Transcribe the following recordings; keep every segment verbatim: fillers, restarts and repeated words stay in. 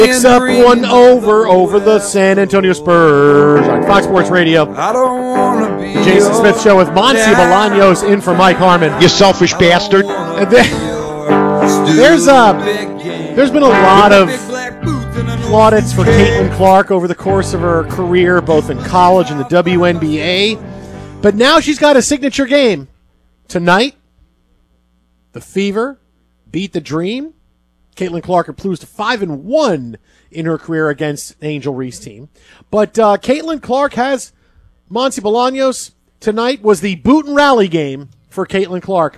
Picks up one over over the San Antonio Spurs on Fox Sports Radio. I don't wanna be Jason Smith Show with Monty Bolaños in for Mike Harmon. You selfish bastard. And then, there's a, there's been a lot of plaudits for Caitlin Clark over the course of her career, both in college and the W N B A. But now she's got a signature game. Tonight, the Fever beat the Dream. Caitlin Clark improves to five and one in her career against Angel Reese team. But uh, Caitlin Clark has Monty Bolaños. Tonight was the boot and rally game for Caitlin Clark.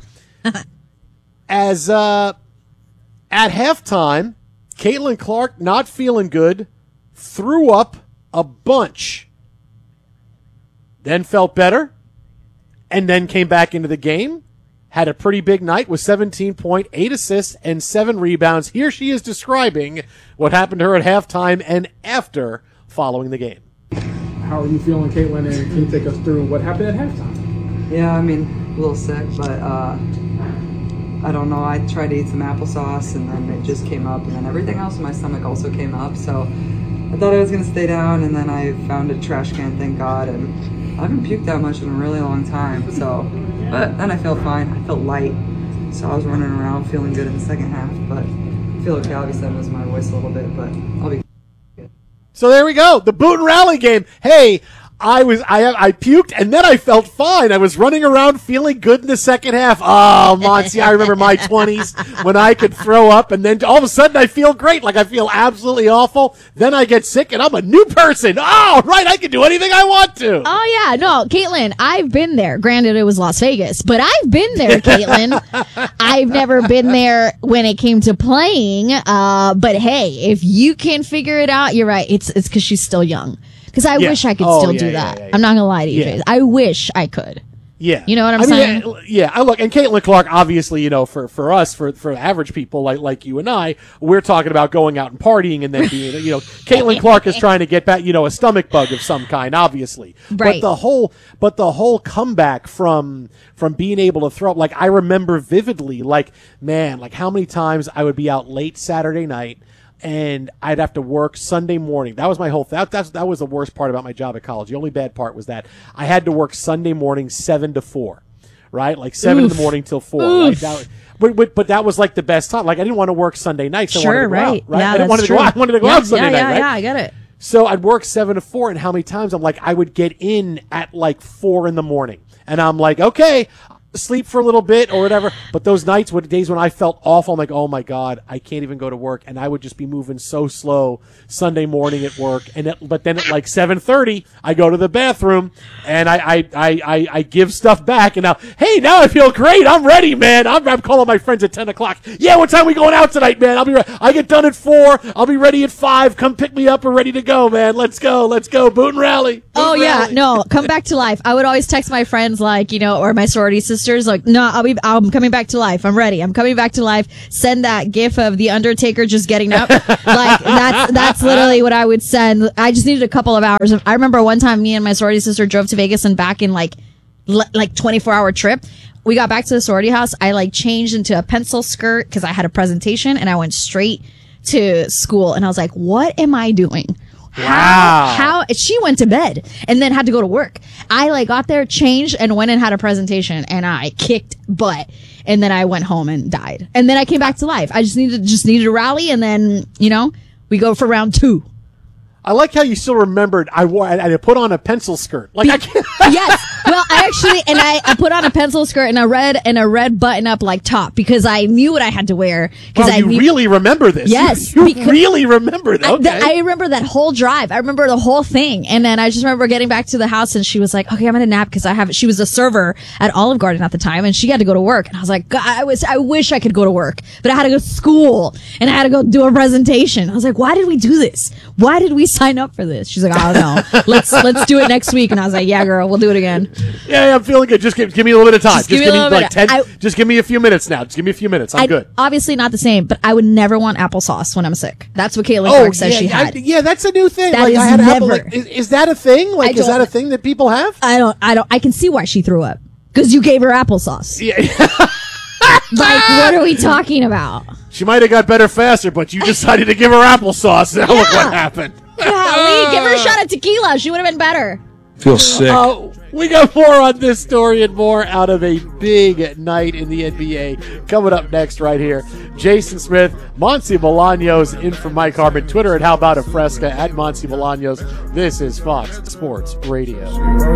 As uh, at halftime, Caitlin Clark, not feeling good, threw up a bunch. Then felt better, and then came back into the game. Had a pretty big night with seventeen points, eight assists, and seven rebounds. Here she is describing what happened to her at halftime and after following the game. How are you feeling, Caitlin, and can you take us through what happened at halftime? Yeah, I mean, a little sick, but uh, I don't know. I tried to eat some applesauce, and then it just came up, and then everything else in my stomach also came up. So I thought I was going to stay down, and then I found a trash can, thank God, and I haven't puked that much in a really long time. So, but then I felt fine. I felt light, so I was running around feeling good in the second half, but I feel okay. Obviously, I missed my voice a little bit, but I'll be good. So there we go, the boot and rally game. Hey, I was I I puked and then I felt fine. I was running around feeling good in the second half. Oh, Monty, I remember my twenties when I could throw up and then all of a sudden I feel great, like I feel absolutely awful. Then I get sick and I'm a new person. Oh, right, I can do anything I want to. Oh yeah, no, Caitlin, I've been there. Granted, it was Las Vegas, but I've been there, Caitlin. I've never been there when it came to playing. Uh, but hey, if you can figure it out, you're right. It's it's because she's still young. Because I yeah. wish I could oh, still yeah, do yeah, that. yeah, yeah. I'm not going to lie to you, yeah. Jason. I wish I could. Yeah. You know what I'm I saying? Mean, yeah, I look, and Caitlin Clark, obviously, you know, for, for us, for, for average people like, like you and I, we're talking about going out and partying and then being, you know, Caitlin Clark is trying to get back, you know, a stomach bug of some kind, obviously. Right. But the whole, but the whole comeback from, from being able to throw up, like, I remember vividly, like, man, like how many times I would be out late Saturday night and I'd have to work Sunday morning. That was my whole, that, that's, that was the worst part about my job at college. The only bad part was that I had to work Sunday morning seven to four. Right, like seven Oof. in the morning till four. Right? That, but, but but that was like the best time. Like I didn't want to work Sunday nights. I sure, wanted to go right? out, right? Yeah, I didn't that's want to true. go out. I wanted to go yeah, out Sunday yeah, night. Yeah, right? yeah, I get it. So I'd work seven to four, and how many times I'm like I would get in at like four in the morning, and I'm like, okay, sleep for a little bit or whatever. But those nights, what days when I felt awful, I'm like, oh my god, I can't even go to work, and I would just be moving so slow Sunday morning at work. And it, but then at like seven thirty, I go to the bathroom and I I, I, I I give stuff back, and now hey, now I feel great. I'm ready, man. I'm, I'm calling my friends at ten o'clock. Yeah, what time we going out tonight, man? I'll be ready. I get done at four. I'll be ready at five. Come pick me up. We're ready to go, man. Let's go. Let's go. Boot and rally. Boot Oh and yeah, rally. no, come back to life. I would always text my friends, like, you know, or my sorority sisters, like, no, I'll be, I'm coming back to life. I'm ready. I'm coming back to life. Send that gif of the Undertaker just getting up. Like that's that's literally what I would send. I just needed a couple of hours. I remember one time me and my sorority sister drove to Vegas and back in like l- like twenty-four hour trip. We got back to the sorority house. I like changed into a pencil skirt because I had a presentation, and I went straight to school. And I was like, what am I doing? Wow. How, how she went to bed and then had to go to work. I like got there, changed, and went and had a presentation, and I kicked butt. And then I went home and died. And then I came back to life. I just needed just needed a rally, and then, you know, we go for round two. I like how you still remembered. I wore. I, I put on a pencil skirt. Like I can't. Yes. Well, I actually, and I, I put on a pencil skirt and a red and a red button up like top because I knew what I had to wear. Because Wow, I you knew, really remember this. Yes, You, you because- really remember that. I, Okay. th- I remember that whole drive. I remember the whole thing. And then I just remember getting back to the house, and she was like, okay, I'm going to nap because I have, she was a server at Olive Garden at the time, and she had to go to work. And I was like, God, I was, I wish I could go to work, but I had to go to school and I had to go do a presentation. I was like, why did we do this? Why did we sign up for this? She's like, I don't know. Let's, let's do it next week. And I was like, yeah, girl, we'll do it again. Yeah, yeah, I'm feeling good. Just give, give me a little bit of time. Just give me a little like bit. ten. I- just give me a few minutes now. Just give me a few minutes. I'm I, good. Obviously not the same, but I would never want applesauce when I'm sick. That's what Caitlin Oh, Clark says yeah, she had. I, yeah, that's a new thing. That like, is I had apple, never- like, is, is that a thing? Like, I is that don't- a thing that people have? I don't, I don't, I can see why she threw up. Because you gave her applesauce. Yeah. Like, what are we talking about? She might have got better faster, but you decided to give her applesauce. Now look what happened. Yeah, give her a shot of tequila. She would have been better. Feel sick. Uh, we got more on this story and more out of a big night in the N B A coming up next right here. Jason Smith, Monty Bolaños in for Mike Harmon. Twitter at How About a Fresca, at Monty Bolaños. This is Fox Sports Radio.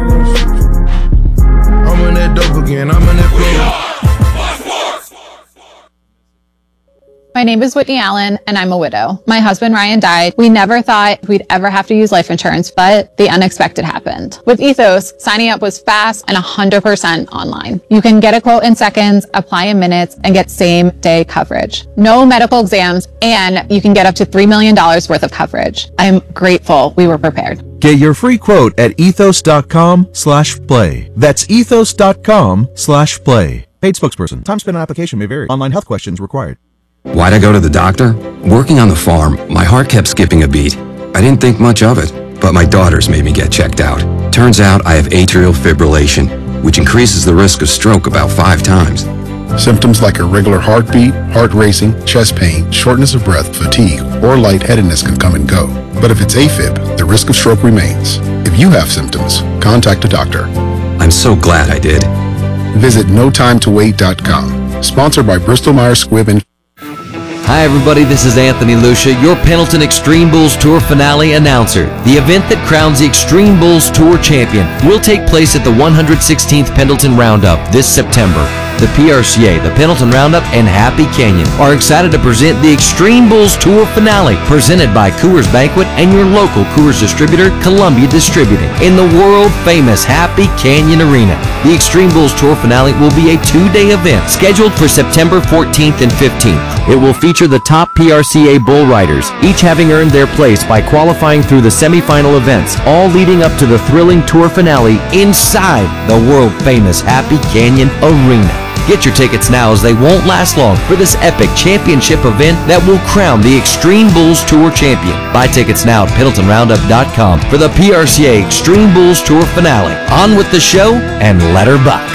I'm in that dope again. I'm in that flow. My name is Whitney Allen, and I'm a widow. My husband, Ryan, died. We never thought we'd ever have to use life insurance, but the unexpected happened. With Ethos, signing up was fast and one hundred percent online. You can get a quote in seconds, apply in minutes, and get same-day coverage. No medical exams, and you can get up to three million dollars worth of coverage. I'm grateful we were prepared. Get your free quote at ethos.com slash play. That's ethos.com slash play. Paid spokesperson. Time spent on application may vary. Online health questions required. Why'd I go to the doctor? Working on the farm, my heart kept skipping a beat. I didn't think much of it, but my daughters made me get checked out. Turns out I have atrial fibrillation, which increases the risk of stroke about five times. Symptoms like irregular heartbeat, heart racing, chest pain, shortness of breath, fatigue, or lightheadedness can come and go. But if it's AFib, the risk of stroke remains. If you have symptoms, contact a doctor. I'm so glad I did. Visit no time to wait dot com. Sponsored by Bristol Myers Squibb and Hi everybody, this is Anthony Lucia, your Pendleton Extreme Bulls Tour finale announcer. The event that crowns the Extreme Bulls Tour champion will take place at the one hundred sixteenth Pendleton Roundup this September. The P R C A, the Pendleton Roundup, and Happy Canyon are excited to present the Extreme Bulls Tour finale, presented by Coors Banquet and your local Coors distributor, Columbia Distributing, in the world-famous Happy Canyon Arena. The Extreme Bulls Tour finale will be a two-day event scheduled for September fourteenth and fifteenth. It will feature the top P R C A bull riders, each having earned their place by qualifying through the semifinal events, all leading up to the thrilling tour finale inside the world-famous Happy Canyon Arena. Get your tickets now, as they won't last long for this epic championship event that will crown the Extreme Bulls Tour champion. Buy tickets now at Pendleton Roundup dot com for the P R C A Extreme Bulls Tour finale. On with the show, and let her buck.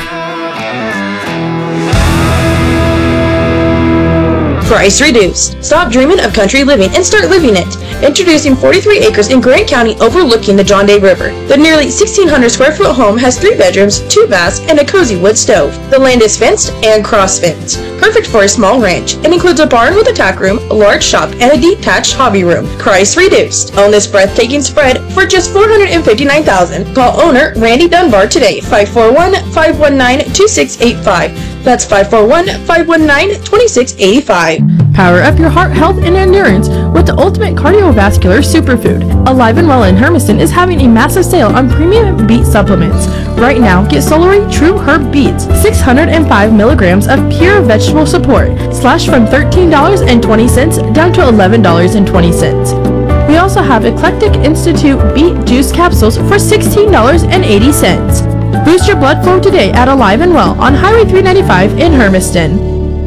Price reduced. Stop dreaming of country living and start living it. Introducing forty-three acres in Grant County overlooking the John Day River. The nearly sixteen hundred square foot home has three bedrooms, two baths, and a cozy wood stove. The land is fenced and cross-fenced. Perfect for a small ranch. It includes a barn with a tack room, a large shop, and a detached hobby room. Price reduced. Own this breathtaking spread for just four hundred fifty-nine thousand dollars. Call owner Randy Dunbar today, five four one, five one nine, two six eight five. That's five four one, five one nine, two six eight five. Power up your heart health and endurance with the ultimate cardiovascular superfood. Alive and Well in Hermiston is having a massive sale on premium beet supplements. Right now, get Solary True Herb Beets, six hundred five milligrams of pure vegetable support, slashed from thirteen dollars and twenty cents down to eleven dollars and twenty cents. We also have Eclectic Institute Beet Juice Capsules for sixteen dollars and eighty cents. Boost your blood flow today at Alive and Well on Highway three ninety-five in Hermiston.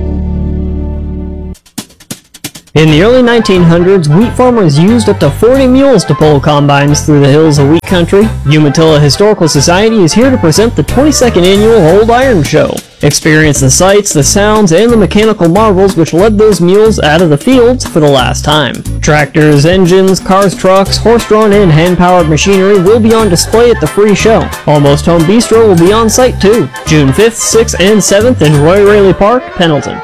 In the early nineteen hundreds, wheat farmers used up to forty mules to pull combines through the hills of wheat country. Umatilla Historical Society is here to present the twenty-second annual Old Iron Show. Experience the sights, the sounds, and the mechanical marvels which led those mules out of the fields for the last time. Tractors, engines, cars, trucks, horse-drawn and hand-powered machinery will be on display at the free show. Almost Home Bistro will be on site too. June fifth, sixth, and seventh in Roy Raley Park, Pendleton.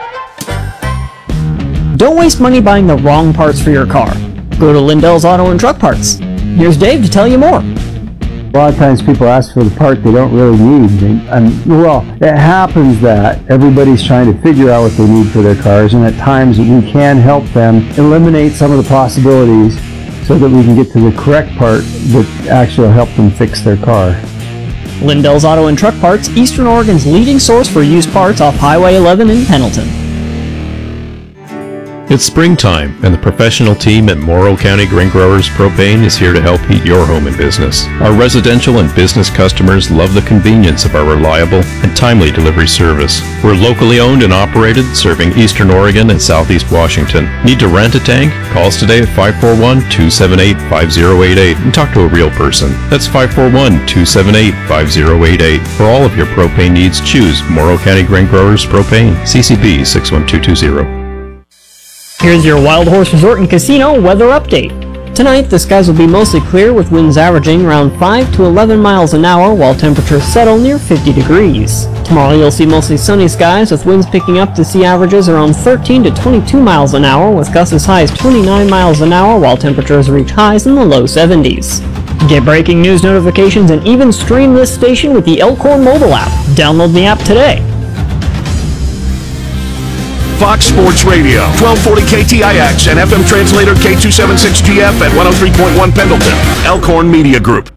Don't waste money buying the wrong parts for your car. Go to Lindell's Auto and Truck Parts. Here's Dave to tell you more. A lot of times people ask for the part they don't really need. And, and well, it happens that everybody's trying to figure out what they need for their cars, and at times we can help them eliminate some of the possibilities so that we can get to the correct part that actually will help them fix their car. Lindell's Auto and Truck Parts, Eastern Oregon's leading source for used parts off Highway eleven in Pendleton. It's springtime, and the professional team at Morrow County Grain Growers Propane is here to help heat your home and business. Our residential and business customers love the convenience of our reliable and timely delivery service. We're locally owned and operated, serving Eastern Oregon and Southeast Washington. Need to rent a tank? Call us today at five four one, two seven eight, five zero eight eight and talk to a real person. That's five four one, two seven eight, five zero eight eight. For all of your propane needs, choose Morrow County Grain Growers Propane, C C B six one two two zero. Here's your Wild Horse Resort and Casino weather update. Tonight, the skies will be mostly clear with winds averaging around five to eleven miles an hour while temperatures settle near fifty degrees. Tomorrow, you'll see mostly sunny skies with winds picking up to see averages around thirteen to twenty-two miles an hour with gusts as high as twenty-nine miles an hour while temperatures reach highs in the low seventies. Get breaking news notifications and even stream this station with the Elkhorn mobile app. Download the app today. Fox Sports Radio, twelve forty K T I X and F M translator K two seventy-six G F at one oh three point one Pendleton. Elkhorn Media Group.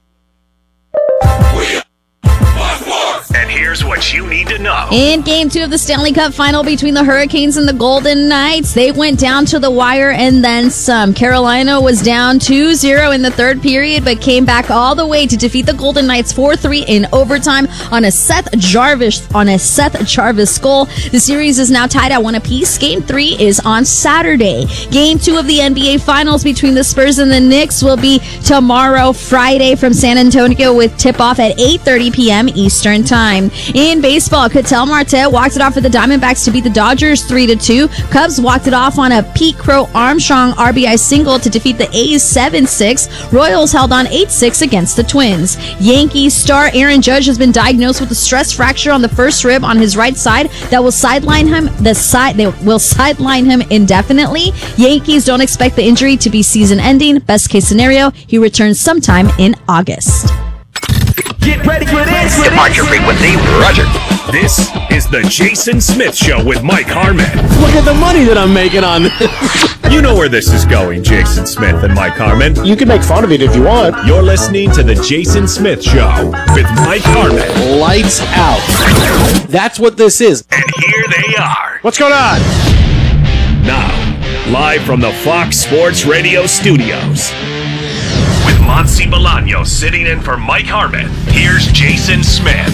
And here's what you need to know. In game two of the Stanley Cup final between the Hurricanes and the Golden Knights, they went down to the wire and then some. Carolina was down two zero in the third period, but came back all the way to defeat the Golden Knights four three in overtime on a Seth Jarvis on a Seth Jarvis goal. The series is now tied at one apiece. Game three is on Saturday. Game two of the N B A Finals between the Spurs and the Knicks will be tomorrow, Friday, from San Antonio with tip-off at eight thirty p.m. Eastern Time. In baseball, Ketel Marte walked it off for the Diamondbacks to beat the Dodgers three to two. Cubs walked it off on a Pete Crow Armstrong R B I single to defeat the A's seven six. Royals held on eight six against the Twins. Yankees star Aaron Judge has been diagnosed with a stress fracture on the first rib on his right side that will sideline him. The side they will sideline him indefinitely. Yankees don't expect the injury to be season-ending. Best case scenario, he returns sometime in August. Get ready for this. Departure frequency, roger. This is the Jason Smith Show with Mike Harmon. Look at the money that I'm making on this. You know where this is going, Jason Smith and Mike Harmon. You can make fun of it if you want. You're listening to the Jason Smith Show with Mike Harmon. Lights out. That's what this is. And here they are. What's going on? Now, live from the Fox Sports Radio studios. With Monsi Bolaños sitting in for Mike Harmon, here's Jason Smith.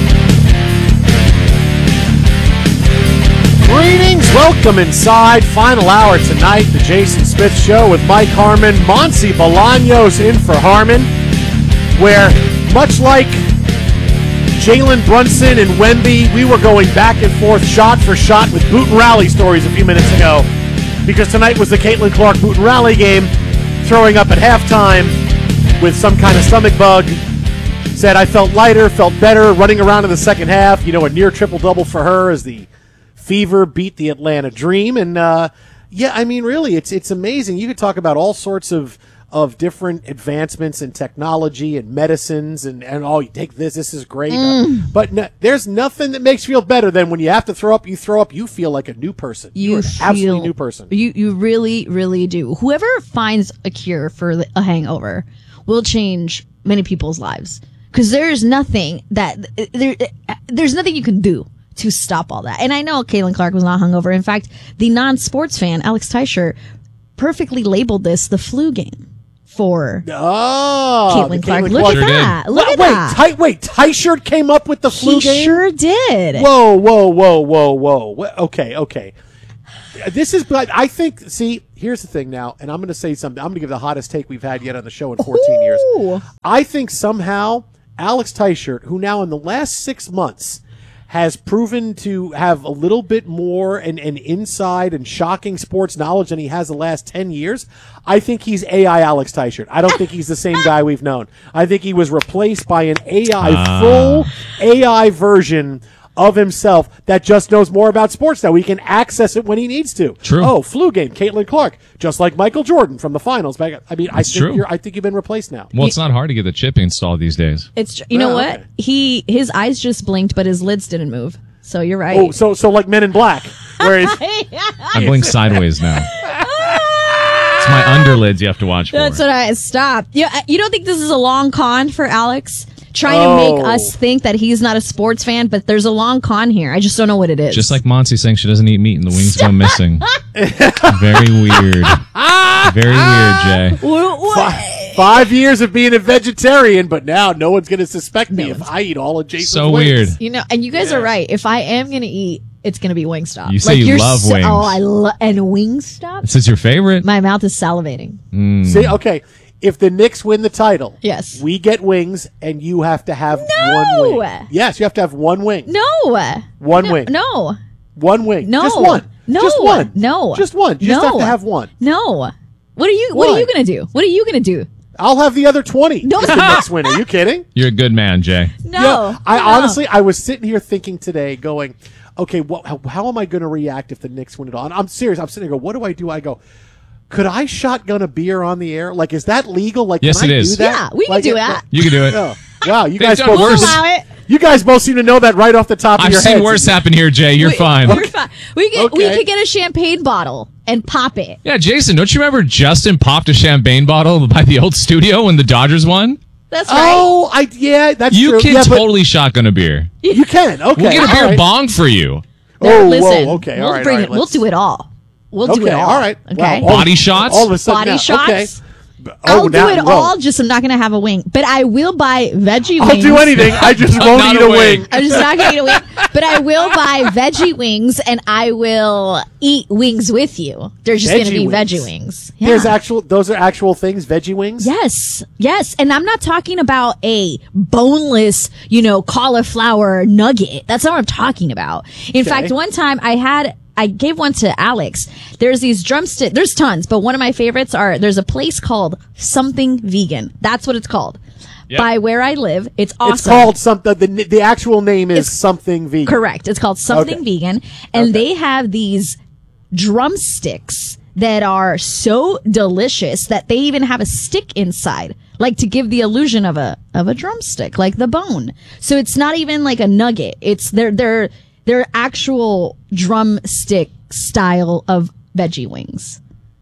Greetings, welcome inside. Final hour tonight, the Jason Smith Show with Mike Harmon. Monsi Bolaños in for Harmon, where much like Jalen Brunson and Wemby, we were going back and forth, shot for shot, with boot and rally stories a few minutes ago, because tonight was the Caitlin Clark boot and rally game. Throwing up at halftime with some kind of stomach bug. Said, I felt lighter, felt better, running around in the second half. You know, a near triple-double for her as the Fever beat the Atlanta Dream. And, uh, yeah, I mean, really, it's it's amazing. You could talk about all sorts of, of different advancements in technology and medicines and, and oh, you take this, this is great. Mm. Uh, but no, there's nothing that makes you feel better than when you have to throw up, you throw up, you feel like a new person. You You're an feel, absolutely new person. You you really, really do. Whoever finds a cure for a hangover will change many people's lives. Because there's nothing that, there, there's nothing you can do to stop all that. And I know Caitlin Clark was not hungover. In fact, the non-sports fan, Alex Teicher, perfectly labeled this the flu game. For oh, Caitlin Clark. Caitlin Look Clark. at that. Look wait, at that. Wait, wait, Teichert came up with the flu he game? He sure did. Whoa, whoa, whoa, whoa, whoa. Okay, okay. This is, but I think, see, here's the thing now, and I'm going to say something. I'm going to give the hottest take we've had yet on the show in fourteen Ooh. years. I think somehow Alex Teichert, who now in the last six months has proven to have a little bit more and, and inside and shocking sports knowledge than he has the last ten years. I think he's A I Alex Teichert. I don't think he's the same guy we've known. I think he was replaced by an A I, uh. full A I version of himself that just knows more about sports now. He can access it when he needs to. True. Oh, flu game, Caitlin Clark, just like Michael Jordan from the finals. I mean, I think, true. you're, I think you've been replaced now. Well, it's not hard to get the chip installed these days. It's you know Oh, what okay. he his eyes just blinked, but his lids didn't move. So you're right. Oh, so so like Men in Black, where it's, I blink sideways now. It's my underlids you have to watch for. That's what I stop. You, you don't think this is a long con for Alex trying Oh. to make us think that he's not a sports fan, but there's a long con here. I just don't know what it is. Just like Monty saying she doesn't eat meat and the wings go missing. Very weird. Very weird, Jay. What- what- Five, five years of being a vegetarian, but now no one's going to suspect me if I eat all of Jason's So wings. weird. You know, and you guys are right. If I am going to eat, it's going to be Wingstop. You say you you're love so- wings. Oh, I love and Wingstop. This is your favorite? My mouth is salivating. Mm. See, okay, if the Knicks win the title, Yes. we get wings, and you have to have No. one wing. Yes, you have to have one wing. No. One no, wing. No. One wing. No. Just one. No. Just one. No. Just one. You no. just have to have one. No. What are you? What Why? are you going to do? What are you going to do? I'll have the other twenty. No. If the Knicks win. Are you kidding? You're a good man, Jay. No. Yeah, I no. honestly, I was sitting here thinking today, going, okay, what, how, how am I going to react if the Knicks win it all? And I'm serious. I'm sitting there, go, what do I do? I go, could I shotgun a beer on the air? Like, is that legal? Like, Yes, can it I is. do that? Yeah, we can Like, do it- that. You can do it. Oh, wow, you They've guys done both. worse. We'll allow it. You guys both seem to know that right off the top of I've your seen heads. worse happen here, Jay. You're We- fine. We're fine. We could we Okay. could get a champagne bottle and pop it. Yeah, Jason, don't you remember Justin popped a champagne bottle by the old studio when the Dodgers won? That's right. Oh, I yeah, that's You true. can yeah, but totally shotgun a beer. you can. Okay, We'll get a beer all right. bong for you. Oh, Listen, whoa, okay, we'll all right, bring all right, it. We'll let's- do it all. We'll do Okay, it all. all right. Okay. Wow, all- Body shots? All of a sudden, Body now, shots. Okay. I'll Oh, do now- it whoa. all. Just I'm not gonna have a wing, but I will buy veggie wings. I'll do anything. I just won't Not eat a a wing. wing. I'm just not gonna eat a wing, but I will buy veggie wings, and I will eat wings with you. They're just gonna Veggie be wings. veggie wings. Yeah. There's actual. Those are actual things. Veggie wings. Yes, yes, and I'm not talking about a boneless, you know, cauliflower nugget. That's not what I'm talking about. In Okay. fact, one time I had, I gave one to Alex. There's these drumstick. There's tons, but one of my favorites are. There's a place called Something Vegan. That's what it's called. Yep. By where I live, it's awesome. It's called something. The the actual name is It's- something vegan. Correct. It's called Something Okay. Vegan, and Okay. they have these drumsticks that are so delicious that they even have a stick inside, like to give the illusion of a of a drumstick, like the bone. So it's not even like a nugget. It's they're they're they're actual drumstick style of veggie wings.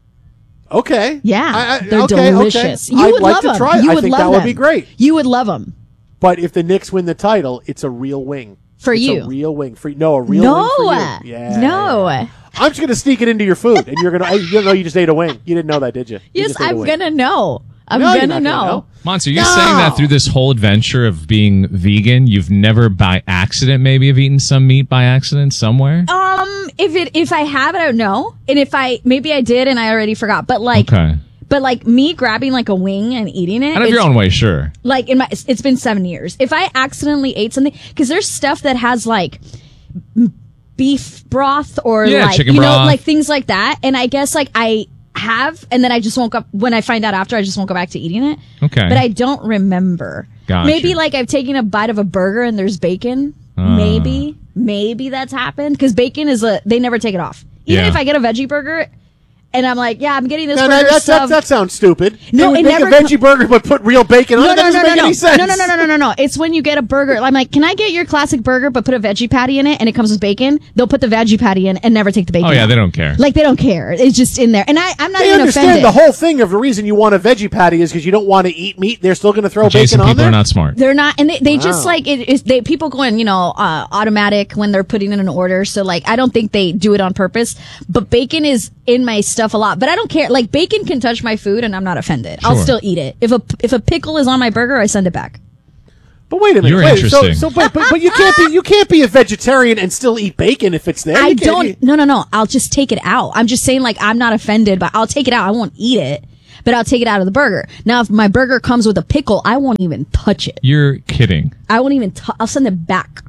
Okay. Yeah, I- I- they're okay, delicious. okay. You I'd would like love to them. try it. You I would think love that would them. be great. You would love them. But if the Knicks win the title, it's a real wing. For it's you. a real wing for no, a real No, wing for you. Yeah. no. I'm just gonna sneak it into your food, and you're gonna. You don't know you just ate a wing. You didn't know that, did you? You Yes, just ate a I'm wing. gonna know. I'm No, you're gonna not know. gonna know. Monster, you're No. saying that through this whole adventure of being vegan, you've never by accident maybe have eaten some meat by accident somewhere? Um, if it if I have it, I don't know. And if I maybe I did and I already forgot. But like, Okay. but like me grabbing like a wing and eating it. Out of your it's- own way, sure. Like in my, it's it's been seven years. If I accidentally ate something, because there's stuff that has like m- beef broth or Yeah, like chicken you know broth. like things like that, and I guess like I have, and then I just won't go when I find out after. I just won't go back to eating it. Okay. But I don't remember. Gotcha. Maybe like I've taken a bite of a burger and there's bacon. Ah. Maybe, maybe that's happened because bacon is a they never take it off. Even Yeah. if I get a veggie burger, and I'm like, yeah, I'm getting this No, burger no, that, that, stuffed- that sounds stupid. No, they would it make never a veggie burger but put real bacon on no, it. That no, doesn't no, make no, any no. sense. no, no, no, no, no, no, no. It's when you get a burger. I'm like, can I get your classic burger but put a veggie patty in it and it comes with bacon? They'll put the veggie patty in and never take the bacon. Oh, yeah, out. they don't care. Like they don't care. It's just in there, and I, I'm not They even understand offended. the whole thing of the reason you want a veggie patty is because you don't want to eat meat. They're still going to throw Jason, bacon on people there. are not smart. They're not, and they, they just Wow. like it is. They people going, you know, uh, automatic when they're putting in an order. So like, I don't think they do it on purpose. But bacon is in my stuff a lot. But I don't care. Like bacon can touch my food, and I'm not offended. I'll Sure. still eat it. If a if a pickle is on my burger, I send it back. But wait a minute. You're wait, interesting. So, so but, but, but you can't be you can't be a vegetarian and still eat bacon if it's there. I You can't don't. eat- No, no, no. I'll just take it out. I'm just saying, like, I'm not offended, but I'll take it out. I won't eat it, but I'll take it out of the burger. Now, if my burger comes with a pickle, I won't even touch it. You're kidding. I won't even. T- I'll send it back.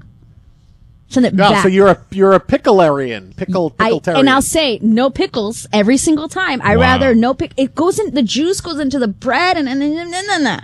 Send it No, back. so you're a you're a picklearian, pickle I, pickletarian. and I'll say no pickles every single time. I Wow. rather no pick. It goes in the juice goes into the bread and and no no no no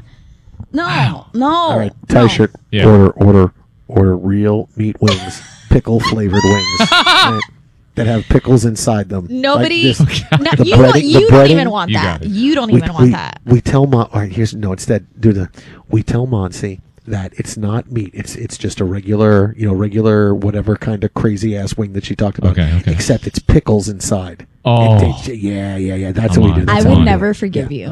no no. All right, no. T-shirt. Yeah. Order order order real meat wings, pickle flavored wings right, that have pickles inside them. Nobody. Like this. No, The you breading- don't, the you don't breading- even want You that. got it. You don't we, even want we, that. we tell Mon. All right, here's no. Instead, do the. We tell Monsi that it's not meat. It's it's just a regular, you know, regular whatever kind of crazy ass wing that she talked about. Okay, okay. Except it's pickles inside. Oh. It- it- yeah, yeah, yeah. That's Come what we on. do. I That's would how we do never it. forgive Yeah, you. okay.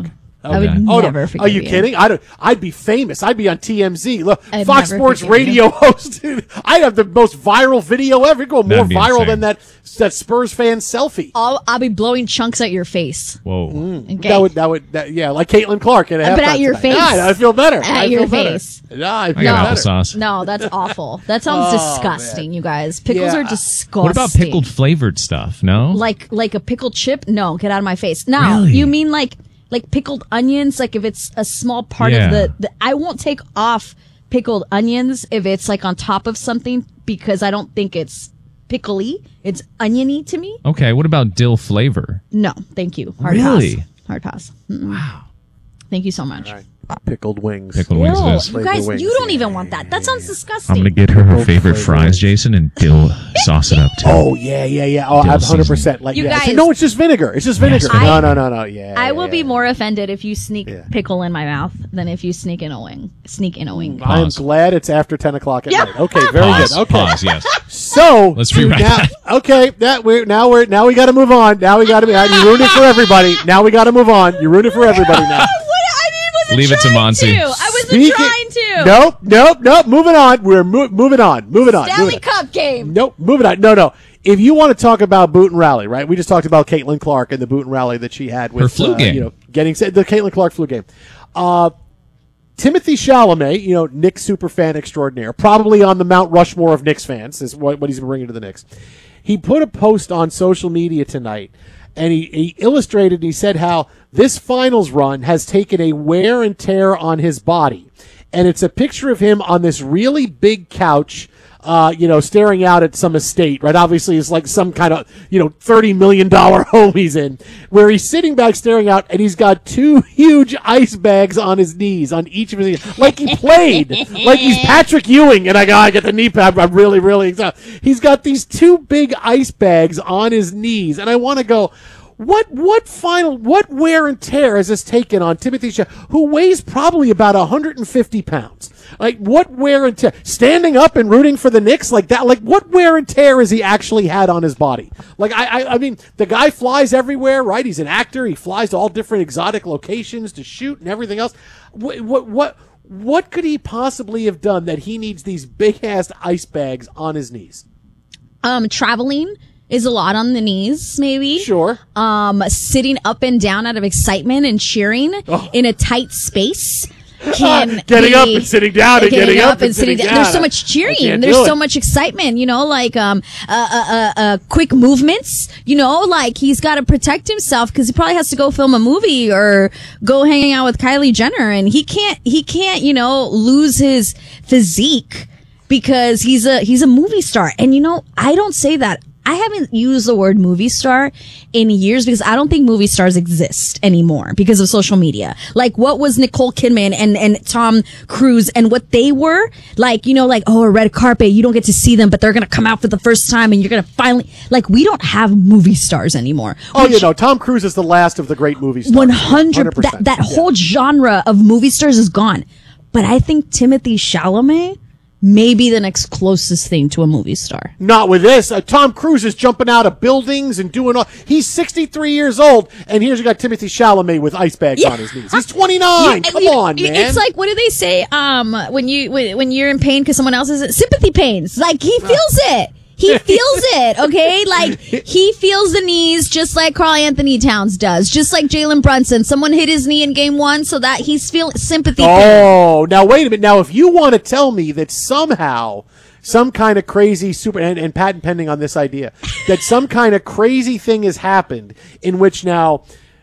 I would Oh, never no. forgive Are you, kidding? I don't, I'd be famous. I'd be on T M Z. Look, I'd Fox never Sports forgive Radio you. host. I'd have the most viral video ever. It'd go more That'd be viral insane. than that that Spurs fan selfie. I'll, I'll be blowing chunks at your face. Whoa. Okay. That would that would that, yeah, like Caitlin Clark at a But halftime at your tonight. face. Yeah, I feel better. At I your feel better. face. Yeah, I I feel got better. applesauce. No, that's awful. That sounds Oh, disgusting, you guys. Pickles Yeah. are disgusting. What about pickled flavored stuff? No? Like like a pickled chip? No, get out of my face. Now, Really? you mean like like pickled onions? Like if it's a small part Yeah. of the, the I won't take off pickled onions if it's like on top of something because I don't think it's pickly. It's oniony to me. Okay, what about dill flavor? No, thank you. Hard Really? pass. Hard pass. Mm-mm. Wow. Thank you so much. Pickled wings. Pickled wings it is. You guys, you don't even want that. That sounds disgusting. I'm going to get her her favorite fries, Jason, and dill sauce it up too. Oh yeah, yeah, yeah. Oh, Dill I'm hundred percent. seasoning. Like, You yeah. guys- no, it's just vinegar. It's just vinegar. I- no, no, no, no. Yeah. I yeah, will yeah. be more offended if you sneak pickle in my mouth than if you sneak in a wing. Sneak in a wing. I am glad it's after ten o'clock at Yeah. night. Okay, very Pause, good. Okay. pause, yes. So Let's rewrite now, that. okay, that we're now we're now we got to move on. Now we got to be. You ruined it for everybody. Now we got to move on. You ruined it for everybody now. Leave it to Monty. I wasn't Speaking- trying to. Nope, nope, nope. Moving on. We're mo- moving on. Moving on. Stanley moving on. Cup game. Nope, moving on. No, no. If you want to talk about boot and rally, right? We just talked about Caitlin Clark and the boot and rally that she had with Her flu uh, game. You know, getting the Caitlin Clark flu game. Uh, Timothy Chalamet, you know, Knicks superfan extraordinaire, probably on the Mount Rushmore of Knicks fans, is what, what he's been bringing to the Knicks. He put a post on social media tonight, and he, he illustrated, and he said how this finals run has taken a wear and tear on his body. And it's a picture of him on this really big couch, uh, you know, staring out at some estate, right? Obviously, it's like some kind of, you know, thirty million dollars home he's in, where he's sitting back staring out, and he's got two huge ice bags on his knees, on each of his knees, like he played, like he's Patrick Ewing, and I got, I get the knee pad, I'm really, really excited. He's got these two big ice bags on his knees, and I want to go, What what final what wear and tear has this taken on Timothy Chalamet, who weighs probably about one hundred fifty pounds? Like, what wear and tear? Standing up and rooting for the Knicks like that? Like, what wear and tear has he actually had on his body? Like, I I, I mean, the guy flies everywhere, right? He's an actor. He flies to all different exotic locations to shoot and everything else. What what what, what could he possibly have done that he needs these big-ass ice bags on his knees? Um, traveling is a lot on the knees, maybe. Sure. Um, sitting up and down out of excitement and cheering Oh. in a tight space. Can Getting be- up and sitting down and getting up and sitting sitting down. There's so down. much I cheering. can't There's do so it. much excitement. You know, like um, uh, uh, uh, uh, quick movements. You know, like he's got to protect himself because he probably has to go film a movie or go hanging out with Kylie Jenner, and he can't. He can't. You know, lose his physique because he's a he's a movie star. And you know, I don't say that. I haven't used the word movie star in years because I don't think movie stars exist anymore because of social media. Like, what was Nicole Kidman and, and Tom Cruise and what they were? Like, you know, like, oh, a red carpet, you don't get to see them, but they're going to come out for the first time and you're going to finally, like, we don't have movie stars anymore. Oh, you know, Tom Cruise is the last of the great movie stars. one hundred, that, one hundred percent. that Yeah. whole genre of movie stars is gone. But I think Timothy Chalamet may be the next closest thing to a movie star. Not with this. Uh, Tom Cruise is jumping out of buildings and doing all. He's sixty-three years old, and here's you got Timothy Chalamet with ice bags Yeah. on his knees. He's twenty-nine. Yeah, Come you- on, you- man. It's like, what do they say? Um, when you when, when you're in pain because someone else is sympathy pains. Like he feels it. He feels it. Okay, like he feels the knees just like Karl Anthony Towns does, just like Jalen Brunson. Someone hit his knee in game one, so that he's feeling sympathy. pain. Oh, now wait a minute. Now, if you want to tell me that somehow some kind of crazy super and, and patent pending on this idea that some kind of crazy thing has happened in which now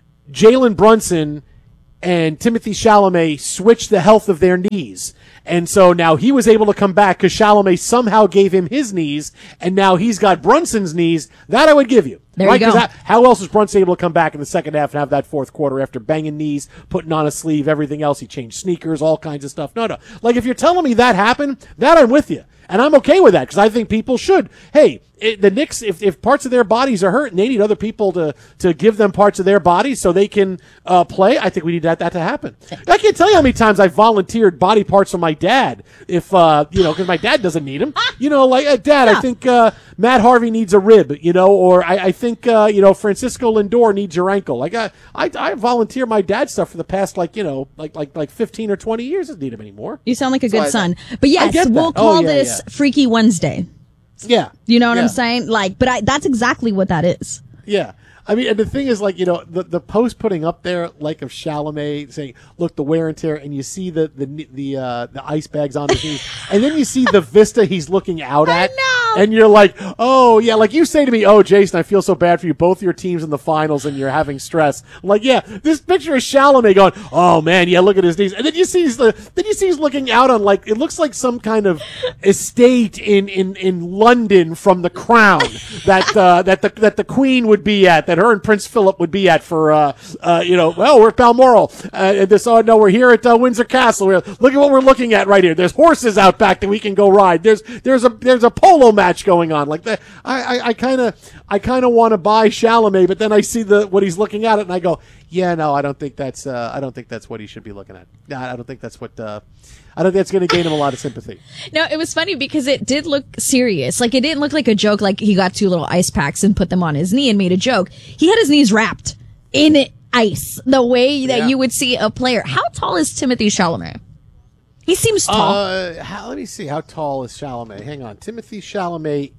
Jalen Brunson and Timothy Chalamet switched the health of their knees. And so now he was able to come back because Chalamet somehow gave him his knees, and now he's got Brunson's knees. That I would give you. There right? you go. 'Cause that- how else was Brunson able to come back in the second half and have that fourth quarter after banging knees, putting on a sleeve, everything else? He changed sneakers, all kinds of stuff. No, no. Like, if you're telling me that happened, that I'm with you. And I'm okay with that because I think people should. Hey, it, the Knicks, if, if parts of their bodies are hurt and they need other people to, to give them parts of their bodies so they can uh, play, I think we need that, that to happen. I can't tell you how many times I volunteered body parts for my dad if, uh, you know, because my dad doesn't need them. You know, like, uh, Dad, yeah. I think uh, Matt Harvey needs a rib, you know, or I, I think, uh, you know, Francisco Lindor needs your ankle. Like, I, I, I volunteer my dad's stuff for the past, like, you know, like like like fifteen or twenty years. I don't need him anymore. You sound like a So good I- son. But yes, we'll Oh, call yeah, this yeah. Freaky Wednesday. Yeah. You know what Yeah. I'm saying? Like, but I, that's exactly what that is. Yeah. I mean, and the thing is, like, you know, the, the post putting up there, like, of Chalamet saying, look, the wear and tear, and you see the the the, uh, the ice bags on his knees, and then you see the vista he's looking out at, and you're like, oh, yeah, like you say to me, oh, Jason, I feel so bad for you. Both your teams in the finals, and you're having stress. I'm like, yeah, this picture of Chalamet going, oh, man, yeah, look at his knees. And then you see he's, the, then you see he's looking out on, like, it looks like some kind of estate in, in, in London from The Crown that, uh, that, the, that the Queen would be at, that her and Prince Philip would be at for, uh, uh, you know, well, we're at Balmoral. Uh, and this, oh, no, we're here at uh, Windsor Castle. We're, look at what we're looking at right here. There's horses out back that we can go ride. There's there's a there's a polo match going on. Like that. I kind of I kind of want to buy Chalamet, but then I see the what he's looking at it, and I go, yeah, no, I don't think that's uh, I don't think that's what he should be looking at. No, I don't think that's what. Uh, I don't think that's going to gain him a lot of sympathy. No, it was funny because it did look serious. Like, it didn't look like a joke, like he got two little ice packs and put them on his knee and made a joke. He had his knees wrapped in ice, the way that Yeah. you would see a player. How tall is Timothy Chalamet? He seems tall. Uh, how, let me see. How tall is Chalamet? Hang on. Timothy Chalamet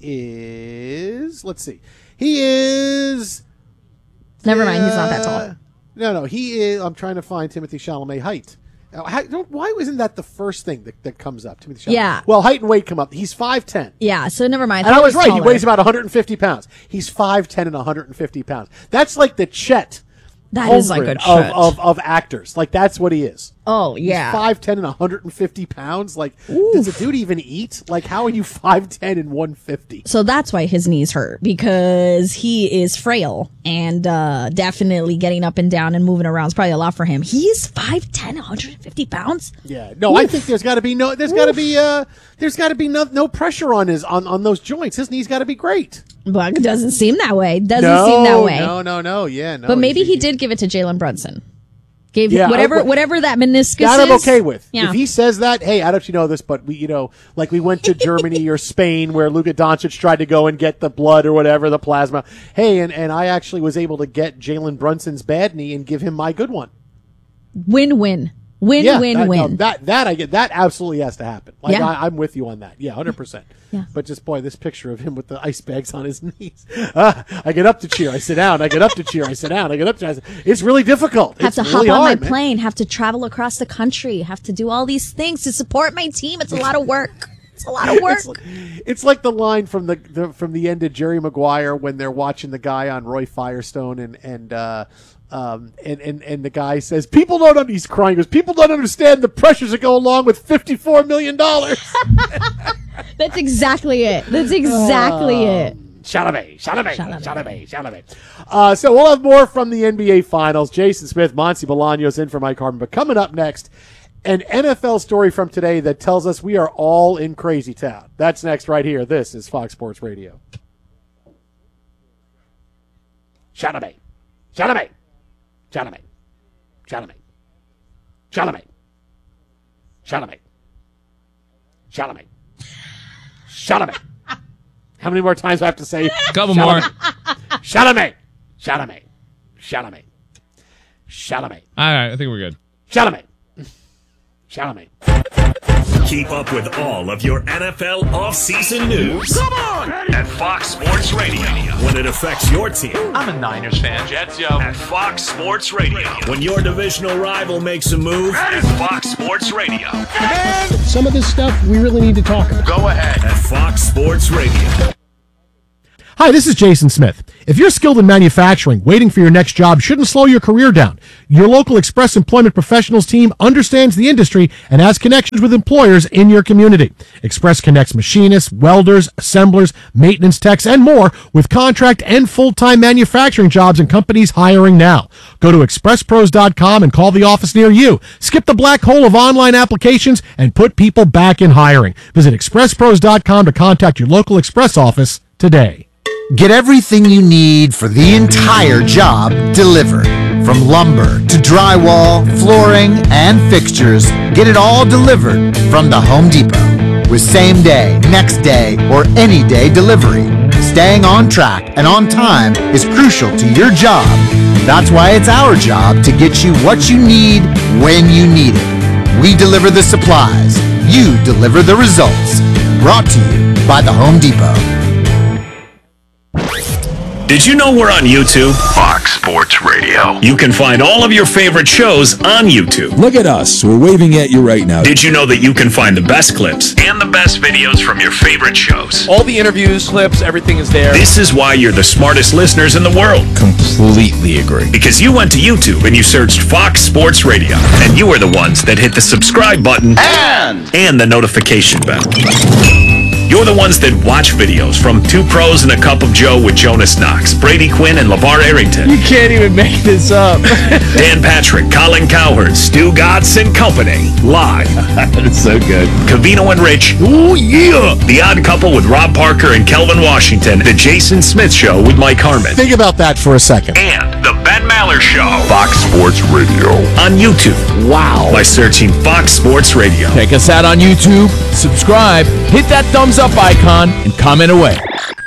is. Let's see. He is. Never mind. He's not that tall. uh, No, no. He is. I'm trying to find Timothy Chalamet height. Now, how, don't- why wasn't that the first thing that, that comes up? Timothy Chalamet. Yeah. Well, height and weight come up. He's five ten. Yeah, so never mind. And I thought was he right. He taller. weighs about one hundred fifty pounds. He's five ten and one hundred fifty pounds. That's like the Chet. That is like a Holmgren Chet. of, of of actors. Like that's what he is. Oh, yeah. He's five ten and one hundred fifty pounds. Like, does the dude even eat? Like, how are you five ten and one fifty? So that's why his knees hurt, because he is frail and uh, definitely getting up and down and moving around is probably a lot for him. He's five ten, one hundred fifty pounds. Yeah. No, I think there's got to be no. There's got to be uh. There's got to be no no pressure on his on, on those joints. His knees got to be great. But it doesn't seem that way. Doesn't no, seem that way. No, no, no. Yeah, no. but maybe he did give it to Jalen Brunson. Gave Yeah, whatever I- whatever that meniscus That I'm is. okay with. Yeah. If he says that, hey, I don't know if you know this, but we, you know, like we went to Germany or Spain where Luka Doncic tried to go and get the blood or whatever, the plasma. Hey, and, and I actually was able to get Jalen Brunson's bad knee and give him my good one. Win win. Win yeah, win that, win. no, that that I get. That absolutely has to happen. Like Yeah. I, I'm with you on that. Yeah, hundred percent. Yeah. But just boy, this picture of him with the ice bags on his knees. Uh, I get up to cheer. I sit down. I get up to cheer. I sit down. I get up to. I sit, it's really difficult. have it's to really hop on hard, my man. plane, have to travel across the country, have to do all these things to support my team. It's a lot of work. It's a lot of work. It's like, it's like the line from the, the from the end of Jerry Maguire when they're watching the guy on Roy Firestone and and uh, um and, and and the guy says people don't un-, he's crying. He goes, people don't understand the pressures that go along with fifty-four million dollars. That's exactly it. That's exactly Um, it. Chalamet, Chalamet, Chalamet, Chalamet. Uh, so we'll have more from the N B A Finals. Jason Smith, Monty Bolaños in for Mike Harmon. But coming up next, an N F L story from today that tells us we are all in crazy town. That's next right here. This is Fox Sports Radio. Chalamet, Chalamet, Chalamet, Chalamet, Chalamet, Chalamet, Chalamet, Chalamet. How many more times do I have to say? Couple more. Chalamet, Chalamet, Chalamet, Chalamet, All right, I think we're good. Chalamet, Chalamet. Keep up with all of your N F L offseason news. Come on! At Fox Sports Radio. When it affects your team. I'm a Niners fan. Jets, yo. At Fox Sports Radio. When your divisional rival makes a move. At Fox Sports Radio. Some of this stuff we really need to talk about. Go ahead. At Fox Sports Radio. Hi, this is Jason Smith. If you're skilled in manufacturing, waiting for your next job shouldn't slow your career down. Your local Express Employment Professionals team understands the industry and has connections with employers in your community. Express connects machinists, welders, assemblers, maintenance techs, and more with contract and full-time manufacturing jobs and companies hiring now. Go to express pros dot com and call the office near you. Skip the black hole of online applications and put people back in hiring. Visit express pros dot com to contact your local Express office today. Get everything you need for the entire job delivered. From lumber to drywall, flooring, and fixtures, get it all delivered from the Home Depot. With same day, next day, or any day delivery. Staying on track and on time is crucial to your job. That's why it's our job to get you what you need when you need it. We deliver the supplies. You deliver the results. Brought to you by the Home Depot. Did you know we're on YouTube? Fox Sports Radio. You can find all of your favorite shows on YouTube. Look at us. We're waving at you right now. Did you know that you can find the best clips and the best videos from your favorite shows? All the interviews, clips, everything is there. This is why you're the smartest listeners in the world. Completely agree. Because you went to YouTube and you searched Fox Sports Radio. And you are the ones that hit the subscribe button and, and the notification bell. You're the ones that watch videos from Two Pros and a Cup of Joe with Jonas Knox, Brady Quinn, and LeVar Arrington. You can't even make this up. Dan Patrick, Colin Cowherd, Stu Gatz and Company. Live. That's so good. Cavino and Rich. Oh, yeah. The Odd Couple with Rob Parker and Kelvin Washington. The Jason Smith Show with Mike Harmon. Think about that for a second. And The Ben Maller Show. Fox Sports Radio. On YouTube. Wow. By searching Fox Sports Radio. Check us out on YouTube. Subscribe. Hit that thumbs up icon and comment away.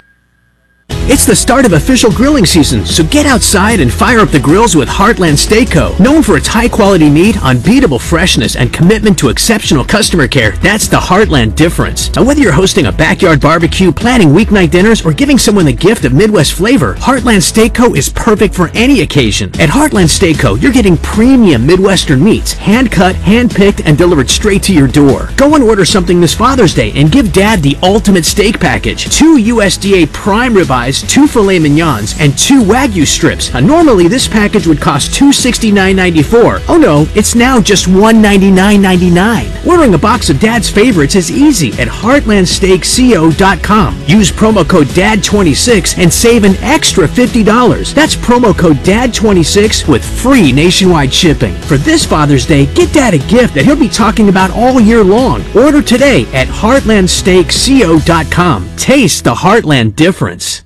It's the start of official grilling season, so get outside and fire up the grills with Heartland Steak Co. Known for its high-quality meat, unbeatable freshness, and commitment to exceptional customer care, that's the Heartland difference. Now, whether you're hosting a backyard barbecue, planning weeknight dinners, or giving someone the gift of Midwest flavor, Heartland Steak Co. is perfect for any occasion. At Heartland Steak Co., you're getting premium Midwestern meats, hand-cut, hand-picked, and delivered straight to your door. Go and order something this Father's Day and give Dad the ultimate steak package. Two U S D A prime ribeyes, two filet mignons, and two Wagyu strips. Now, normally this package would cost two hundred sixty-nine ninety-four. Oh no, it's now just one hundred ninety-nine ninety-nine. Ordering a box of Dad's favorites is easy at heartland steak co dot com. Use promo code D A D twenty-six and save an extra fifty dollars. That's promo code D A D twenty-six with free nationwide shipping. For this Father's Day, get Dad a gift that he'll be talking about all year long. Order today at heartland steak co dot com. Taste the Heartland difference.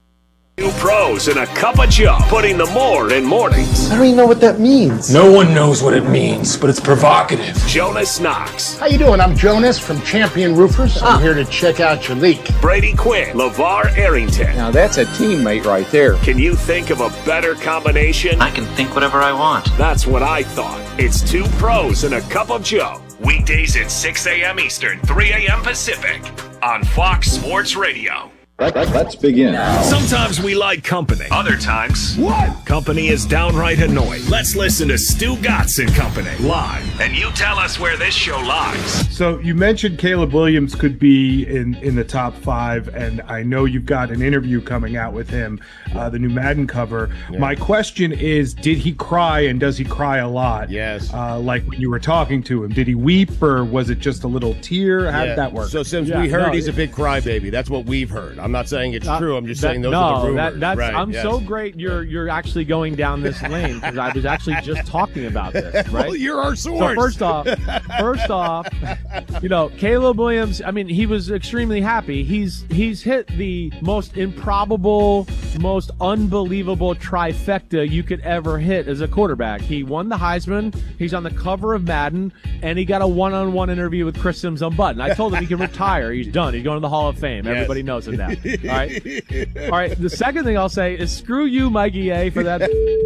Two Pros and a Cup of Joe, putting the more in mornings. I don't even know what that means. No one knows what it means, but it's provocative. Jonas Knox. How you doing? I'm Jonas from Champion Roofers. I'm here to check out your leak. Brady Quinn. LeVar Arrington. Now that's a teammate right there. Can you think of a better combination? I can think whatever I want. That's what I thought. It's Two Pros and a Cup of Joe. Weekdays at six a.m. Eastern, three a.m. Pacific on Fox Sports Radio. Let's begin. Sometimes we like company. Other times, what? Company is downright annoying. Let's listen to Stu Gatz and Company live, and you tell us where this show lies. So you mentioned Caleb Williams could be in, in the top five, and I know you've got an interview coming out with him, uh, the new Madden cover. Yeah. My question is, did he cry, and does he cry a lot? Yes. Uh, like when you were talking to him, did he weep, or was it just a little tear? How yeah. did that work? So since yeah, we heard no, he's it, a big crybaby, that's what we've heard. I'm not saying it's uh, true. I'm just that, saying those no, are the rumors. That, that's, right, I'm yes. so great you're you're actually going down this lane because I was actually just talking about this, right? Well, you're our source. So first off, first off, you know, Caleb Williams, I mean, he was extremely happy. He's he's hit the most improbable, most unbelievable trifecta you could ever hit as a quarterback. He won the Heisman, he's on the cover of Madden, and he got a one-on-one interview with Chris Sims unbuttoned. I told him he can retire. He's done. He's going to the Hall of Fame. Yes. Everybody knows him now. All right. All right. The second thing I'll say is screw you, Mikey A, for that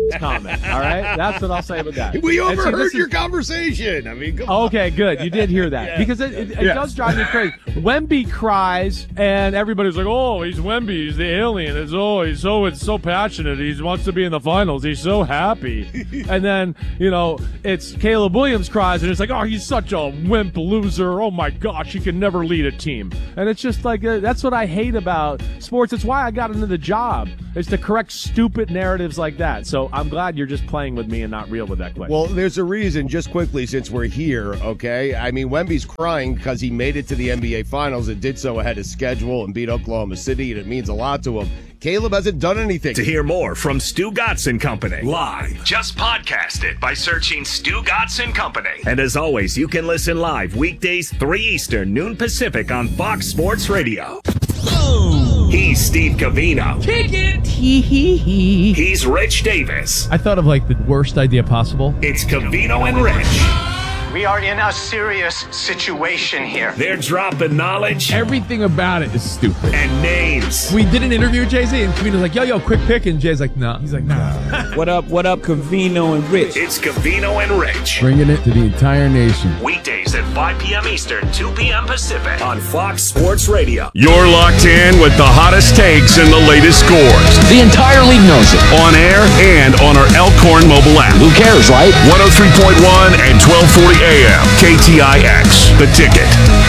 Sports comment. All right, that's what I'll say about that. We And see, overheard this your is- conversation. I mean, come on. Okay, good. You did hear that Yeah. because it, it, it Yes. does drive me crazy. Wemby cries, and everybody's like, "Oh, he's Wemby. He's the alien. It's oh, he's so it's so passionate. He wants to be in the finals. He's so happy." And then you know, it's Caleb Williams cries, and it's like, "Oh, he's such a wimp loser. Oh my gosh, he can never lead a team." And it's just like uh, that's what I hate about sports. It's why I got into the job. Is to correct stupid narratives like that. So I'm glad you're just playing with me and not real with that question. Well, there's a reason, just quickly, since we're here, okay? I mean, Wemby's crying because he made it to the N B A Finals and did so ahead of schedule and beat Oklahoma City, and it means a lot to him. Caleb hasn't done anything. To hear more from Stu Gatz and Company live, just podcast it by searching Stu Gatz and Company. And as always, you can listen live weekdays three Eastern, noon Pacific on Fox Sports Radio. He's Steve Covino. Kick it. Hee hee hee. He's Rich Davis. I thought of like the worst idea possible. It's Covino and Rich. We are in a serious situation here. They're dropping knowledge. Everything about it is stupid. And names. We did an interview with Jay-Z, and Covino's like, yo, yo, quick pick. And Jay's like, nah. He's like, nah. What up, what up, Covino and Rich? It's Covino and Rich. Bringing it to the entire nation. Weekdays at five p.m. Eastern, two p.m. Pacific on Fox Sports Radio. You're locked in with the hottest takes and the latest scores. The entire league knows it. On air and on our Elkhorn mobile app. Who cares, right? one oh three point one and twelve forty A M. K T I X. The Ticket.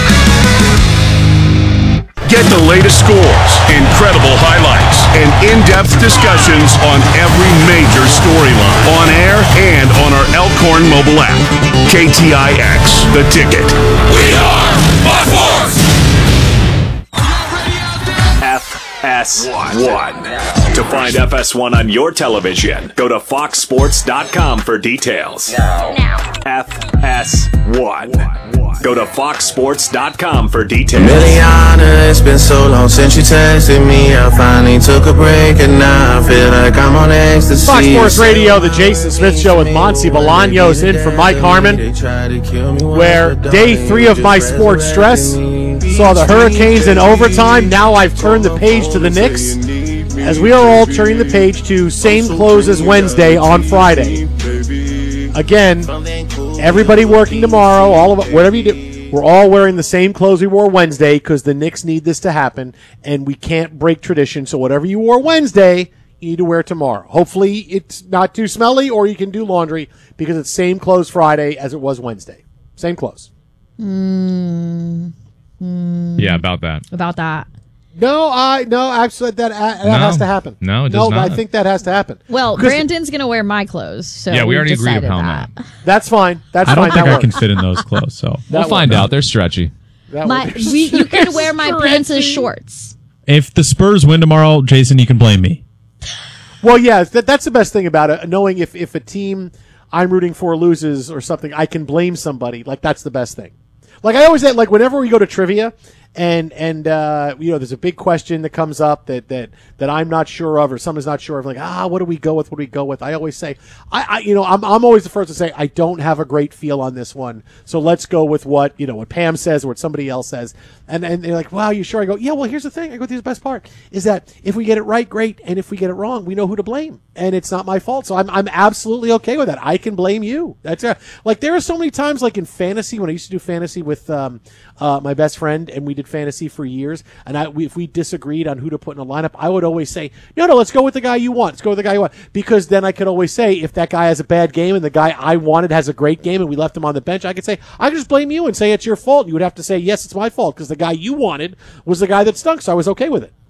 Get the latest scores, incredible highlights, and in-depth discussions on every major storyline. On air and on our Elkhorn mobile app. K T I X. The Ticket. We are Fox Sports! F S one. To find F S one on your television, go to fox sports dot com for details. Now. F S one. Go to fox sports dot com for details. Miliana, it's been so long since you texted me. I finally took a break and now I feel like I'm on ecstasy. Fox Sports Radio, the Jason Smith Show with Monty Bolaños in for Mike Harmon, where day three of my sports stress saw the Hurricanes in overtime. Now I've turned the page to the Knicks, as we are all turning the page to same close as Wednesday on Friday. Again, everybody working tomorrow, all of it, whatever you do, we're all wearing the same clothes we wore Wednesday because the Knicks need this to happen, and we can't break tradition. So whatever you wore Wednesday, you need to wear tomorrow. Hopefully it's not too smelly, or you can do laundry because it's same clothes Friday as it was Wednesday. Same clothes. Mm, mm, Yeah, about that. About that. No, I no, actually that that No. has to happen. No, it no, does I not. think that has to happen. Well, 'Cause Brandon's going to wear my clothes. So Yeah, we we've already agreed decided upon that. That's fine. That's I don't fine. think that I can works. fit in those clothes, so we'll That find works. out. They're stretchy. That My, works. we, you can wear my pants as shorts. If the Spurs win tomorrow, Jason, you can blame me. Well, yeah, that, that's the best thing about it. Knowing if, if a team I'm rooting for loses or something, I can blame somebody. Like, that's the best thing. Like, I always say, like, whenever we go to trivia and, and uh, you know, there's a big question that comes up that, that, that I'm not sure of or someone's not sure of, like, ah, what do we go with? What do we go with? I always say, I, I you know, I'm, I'm always the first to say, I don't have a great feel on this one. So let's go with what, you know, what Pam says or what somebody else says. And, and they're like, wow, you sure? I go, yeah, well, here's the thing. I go, here's the best part is that if we get it right, great. And if we get it wrong, we know who to blame. And it's not my fault. So I'm, I'm absolutely okay with that. I can blame you. That's uh, like, there are so many times, like in fantasy, when I used to do fantasy with, um, uh, my best friend, and we did fantasy for years. And I, we, if we disagreed on who to put in a lineup, I would always say, no, no, let's go with the guy you want. Let's go with the guy you want. Because then I could always say, if that guy has a bad game and the guy I wanted has a great game and we left him on the bench, I could say, I could just blame you and say it's your fault. You would have to say, yes, it's my fault because the guy you wanted was the guy that stunk. So I was okay with it.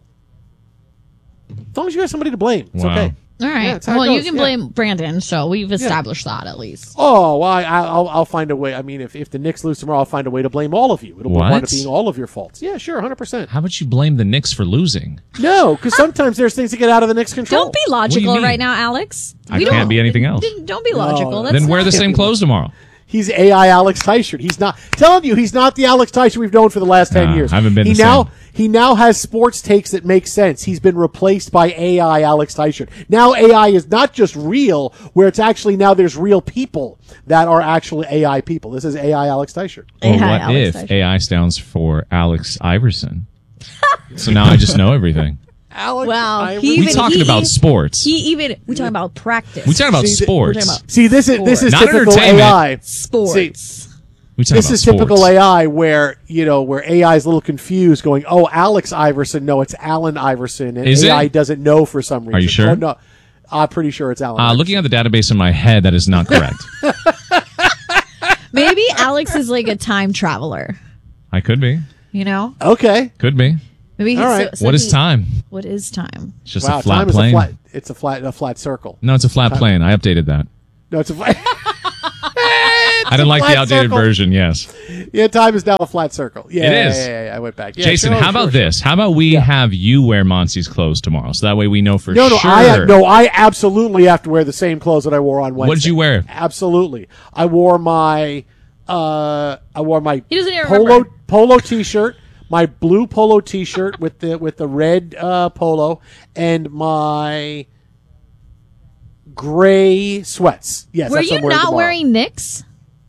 As long as you have somebody to blame, it's Wow. okay. All right. Yeah, that's how it well, you goes, can yeah. blame Brandon, so we've established that at least. Oh, well, I, I'll, I'll find a way. I mean, if, if the Knicks lose tomorrow, I'll find a way to blame all of you. It'll What? wind up being all of your faults. Yeah, sure, one hundred percent. How about you blame the Knicks for losing? No, because sometimes there's things that get out of the Knicks' control. Don't be logical mean? right now, Alex. I We can't don't- be anything else. Don't be logical. That's Then wear not- the same clothes tomorrow. He's A I Alex Teichert. He's not telling you he's not the Alex Teichert we've known for the last ten Nah, years. haven't been He the now same. he now has sports takes that make sense. He's been replaced by A I Alex Teichert. Now A I is not just real, where it's actually now there's real people that are actually A I people. This is A I Alex Teichert. Or what if A I stands for Alex Iverson? So now I just know everything. Alex Wow. Iverson. He We even, talking he, about he- sports. He even we talking about practice. We talking about See, th- sports. we're talking about See, this is this is Not typical entertainment. A I. sports. See, We talking this about is sports. typical A I where, you know, where A I is a little confused going, oh, Alex Iverson. No, it's Allen Iverson. And Is A I it? doesn't know for some reason. Are you sure? Oh, no. I'm pretty sure it's Allen Uh, Iverson. looking at the database in my head, that is not correct. Maybe Alex is like a time traveler. I could be. You know? Okay. Could be. Maybe All so- right. so What is he- time? What is time? It's just wow, a flat time plane. is a flat. It's a flat, a flat circle. No, it's a flat Time- plane. I updated that. No, it's a flat. I didn't like the flat outdated circle. version. Yes, Yeah, time is now a flat circle. Yeah, It is. Yeah, yeah, yeah, I went back. Yeah, Jason. sure, how about sure, this? How about we have you wear Monsi's clothes tomorrow, so that way we know for No, no, sure. I no, I absolutely have to wear the same clothes that I wore on Wednesday. What did you wear? Absolutely, I wore my, uh, I wore my He doesn't even polo remember. polo T-shirt, my blue polo T-shirt with the with the red uh, polo, and my gray sweats. Yes, Were that's what you I'm wearing not tomorrow. wearing Knicks?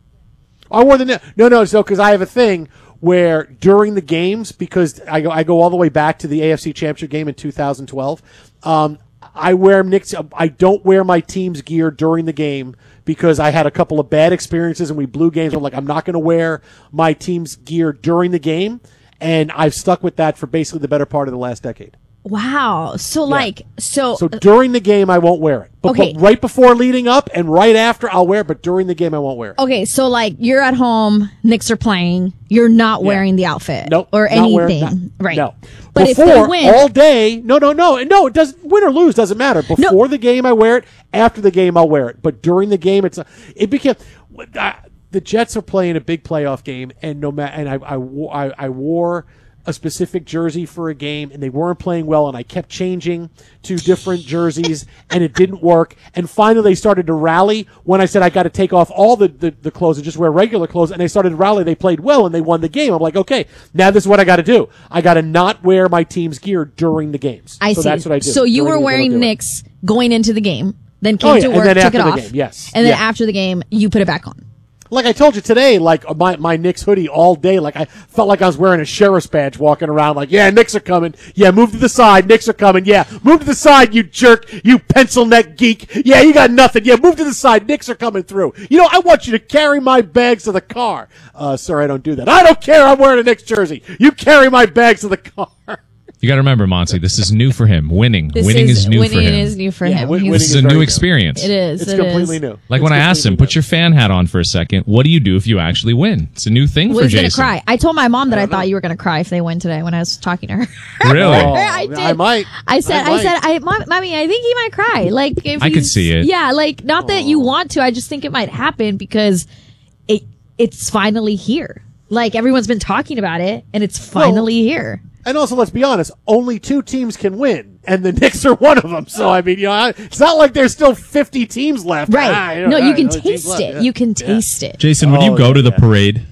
I wore the no, no. So because I have a thing where during the games, because I go, I go all the way back to the A F C Championship game in two thousand twelve. Um, I wear Knicks. I don't wear my team's gear during the game because I had a couple of bad experiences and we blew games. I'm like, I'm not going to wear my team's gear during the game, and I've stuck with that for basically the better part of the last decade. Wow. So like so, So during the game, I won't wear it. But, Okay. but right before leading up and right after, I'll wear it. But during the game, I won't wear it. okay, so like you're at home, Knicks are playing, you're not wearing the outfit. Nope, Or not anything. wearing- not- right. No. But Before, if they win all day, no, no, no, no. It doesn't. Win or lose doesn't matter. Before the game, I wear it. After the game, I'll wear it. But during the game, it's it became. Uh, the Jets are playing a big playoff game, and no matter, and I, I, wore- I, I wore a specific jersey for a game, and they weren't playing well, and I kept changing to different jerseys, and it didn't work. And finally, they started to rally when I said I got to take off all the, the, the clothes and just wear regular clothes, and they started to rally. They played well, and they won the game. I'm like, okay, now this is what I got to do. I got to not wear my team's gear during the games. I so see. that's what I do. So you During were the game, wearing I'll do it. Knicks going into the game, then came Oh, yeah, to and work, then took after it the off. game, yes. And then Yeah. after the game, you put it back on. Like I told you today, like my, my Knicks hoodie all day, like I felt like I was wearing a sheriff's badge walking around like, yeah, Knicks are coming. Yeah, move to the side. Knicks are coming. Yeah, move to the side, you jerk. You pencil neck geek. Yeah, you got nothing. Yeah, move to the side. Knicks are coming through. You know, I want you to carry my bags to the car. Uh, sir, I don't do that. I don't care. I'm wearing a Knicks jersey. You carry my bags to the car. You got to remember, Monty, this is new for him. Winning, This winning is, is- new winning for him. is new for Yeah, him. win- He's- winning This is is a very new new. experience. It is. It's it completely is. new. Like It's when I asked him, completely put your fan hat on for a second. What do you do if you actually win? It's a new thing Was for gonna Jason. cry. I told my mom that I, thought you were gonna cry if they win today when I was talking to her. Really? Oh, I did. I might. I said, I I, might. said, I, Mom, mommy, I think he might cry. Like, if I could he's- see it. Yeah, like not that you want to. I just think it might happen because it it's finally here. Like everyone's been talking about it, and it's finally here. And also, let's be honest, only two teams can win, and the Knicks are one of them. So, I mean, you know, I- it's not like there's still fifty teams left. Right? Ah, you know, no, ah, you can other teams taste left, it. yeah. You can taste it. Jason, would you Oh, go yeah, to the yeah. parade?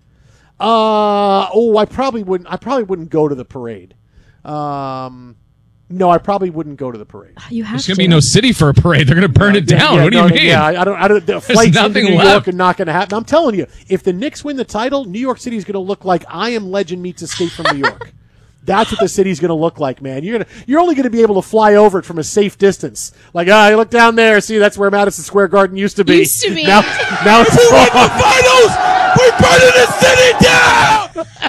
Uh oh, I probably wouldn't. I probably wouldn't go to the parade. Um, no, I probably wouldn't go to the parade. You have There's to. going to be no city for a parade. They're going to burn it down. Yeah, what do no, you mean? Yeah, I I don't. I don't. The There's flights into nothing New York left. are not going to happen. I'm telling you, if the Knicks win the title, New York City is going to look like I Am Legend meets Escape from New York. That's what the city's going to look like, man. You're gonna, you're only going to be able to fly over it from a safe distance. Like, ah, you look down there, see, that's where Madison Square Garden used to be. Used to be. Now, now it's We win the finals! We're burning the city down!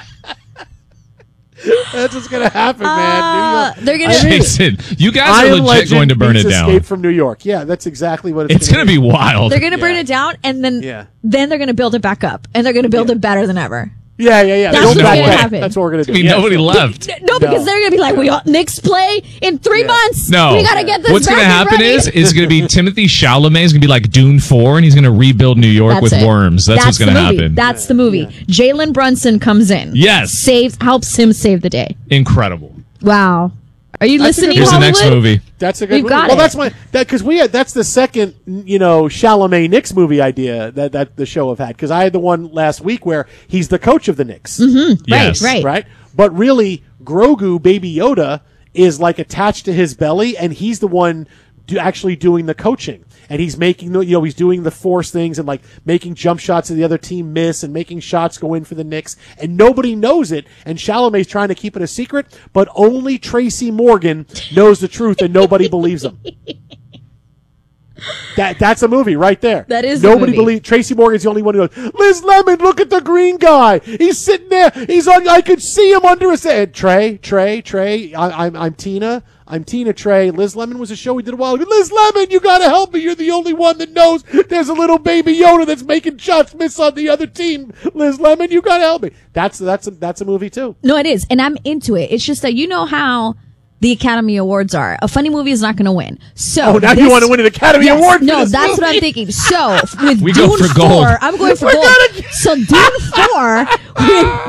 That's what's going to happen, man. Uh, New York. they're gonna. I mean, Jason, you guys I are Am legit Legend going to burn meets it down. Escape from New York. Yeah, that's exactly what it's, It's going to be wild. They're gonna burn Yeah. it down, and then Yeah. then they're gonna build it back up, and they're gonna build it better than ever. Yeah, yeah, yeah. That's Build what's back gonna better. happen. That's what we're going to I do. mean, Yeah, nobody sure. left. No, because they're gonna be like, we all, Knicks play in three Yeah. months. No. we gotta get this. What's going to happen is it's going to be Timothy Chalamet is going to be like Dune four, and he's going to rebuild New York with worms. That's, what's going to happen. That's the movie. Jalen Brunson comes in. Yes. saves helps him save the day. Incredible. Wow. Are you That's a good listening? Here's the next Hollywood? movie. That's a good We've movie. got well, it. that's my that because we had that's the second you know Chalamet Knicks movie idea that that the show have had because I had the one last week where he's the coach of the Knicks. Mm-hmm. Yes. Right, right. Right, but really Grogu, Baby Yoda, is like attached to his belly, and he's the one do, actually doing the coaching. and he's making the, you know, he's doing the force things and like making jump shots that the other team miss and making shots go in for the Knicks, and nobody knows it. And Chalamet's trying to keep it a secret, but only Tracy Morgan knows the truth, and nobody believes him. That that's a movie right there. That is a nobody movie. believes. Tracy Morgan's the only one who goes, Liz Lemon, look at the green guy. He's sitting there. He's on. I could see him under his head. Trey, Trey, Trey. I, I'm I'm Tina. I'm Tina Trey. Liz Lemon was a show we did a while ago. Liz Lemon, you gotta help me. You're the only one that knows there's a little baby Yoda that's making shots miss on the other team. Liz Lemon, you gotta help me. That's that's a, that's a movie too. No, it is, and I'm into it. It's just that you know how the Academy Awards are. A funny movie is not going to win. So oh, now this, you want to win an Academy yes, Award? For no, this that's movie? what I'm thinking. So with We Dune go for gold. four, I'm going for We're gold. gonna- So Dune four with